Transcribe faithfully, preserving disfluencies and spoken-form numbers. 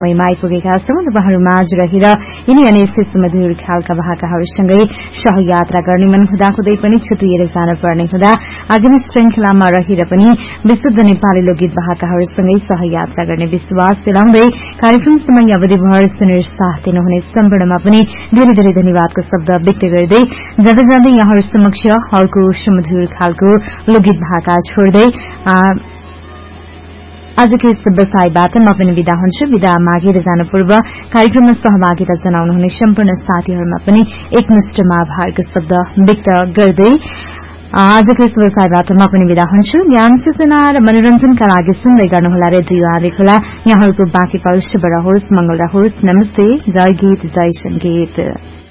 समयमा आइपुगेका छौं। तपाईहरुमाझ रहेर यिनी अनि यस्तै सुमधुर ख्यालका भाकाहरूसँगै सहयात्रा गर्ने मन हुँदाहुँदै पनि छुटिएर जानुपर्ने हुँदा आगामी श्रृंखलामा रहेर पनि विशुद्ध नेपाली लोकगीत भाकाहरूसँगै सहयात्रा गर्ने विश्वास दिलाउँदै कार्यक्रम समय अवधिभर सुनेर साथ दिनुहुने सम्पूर्णमा पनि धेरै धेरै धन्यवादको शब्द व्यक्त गर्दै जाँदा जाँदै यहाँहरू समक्ष अर्को सुमधुर खालको लोकगीत भाका छोड्दै आजको यस व्यवसायबाट म पनि विदा हुन्छु। विदा मागेर जानु पूर्व कार्यक्रममा सहभागिता जनाउनुहुने सम्पूर्ण साथीहरूमा पनि एकमुष्ट आभारको शब्द व्यक्त गर्दै आजको यस व्यवसायबाट म पनि विदा हुन्छु। ज्ञान सूचना र मनोरञ्जनका लागि सुन्दै गर्नुहोला रेडियो आदि खोला। यहाँहरूको बाँकी पल शुभ रहोस्, मंगल रहोस्। नमस्ते, जय गीत, जय संगीत।